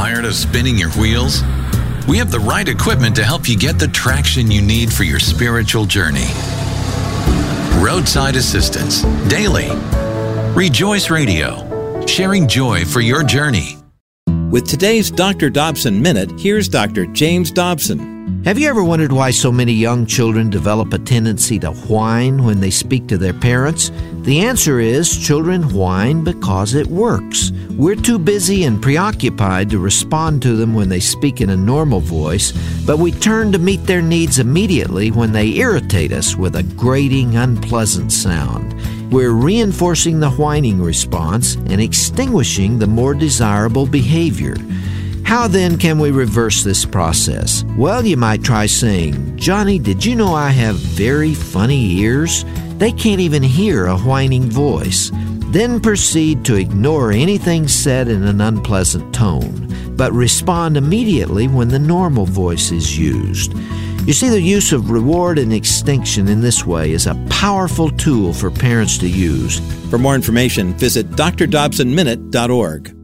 Tired of spinning your wheels? We have the right equipment to help you get the traction you need for your spiritual journey. Roadside Assistance, daily. Rejoice Radio, sharing joy for your journey. With today's Dr. Dobson Minute, here's Dr. James Dobson. Have you ever wondered why so many young children develop a tendency to whine when they speak to their parents? The answer is children whine because it works. We're too busy and preoccupied to respond to them when they speak in a normal voice, but we turn to meet their needs immediately when they irritate us with a grating, unpleasant sound. We're reinforcing the whining response and extinguishing the more desirable behavior. How then can we reverse this process? Well, you might try saying, "Johnny, did you know I have very funny ears? They can't even hear a whining voice." Then proceed to ignore anything said in an unpleasant tone, but respond immediately when the normal voice is used. You see, the use of reward and extinction in this way is a powerful tool for parents to use. For more information, visit drdobsonminute.org.